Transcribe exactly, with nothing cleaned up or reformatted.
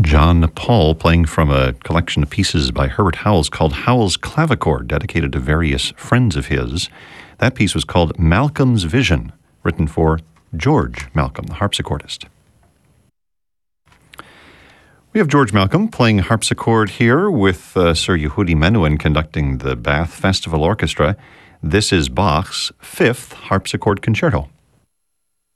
John Paul playing from a collection of pieces by Herbert Howells called Howells Clavichord, dedicated to various friends of his. That piece was called Malcolm's Vision, written for George Malcolm, the harpsichordist. We have George Malcolm playing harpsichord here with uh, Sir Yehudi Menuhin conducting the Bath Festival Orchestra. This is Bach's Fifth Harpsichord Concerto.